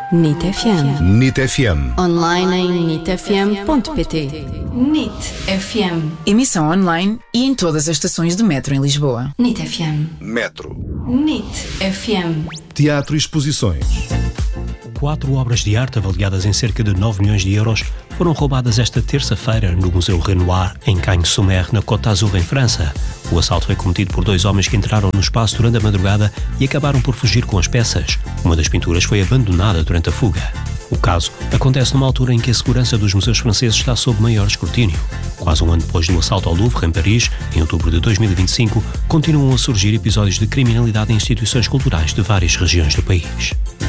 NIT FM. NIT FM. Online em nitfm.pt. NIT FM. Emissão online e em todas as estações de metro em Lisboa. NIT FM. Metro. NIT FM. Teatro e exposições. 4 obras de arte avaliadas em cerca de 9 milhões de euros foram roubadas esta terça-feira no Museu Renoir, em Cagnes-sur-Mer, na Côte d'Azur, em França. O assalto foi cometido por 2 homens que entraram no espaço durante a madrugada e acabaram por fugir com as peças. Uma das pinturas foi abandonada durante a fuga. O caso acontece numa altura em que a segurança dos museus franceses está sob maior escrutínio. Quase um ano depois do assalto ao Louvre, em Paris, em outubro de 2025, continuam a surgir episódios de criminalidade em instituições culturais de várias regiões do país.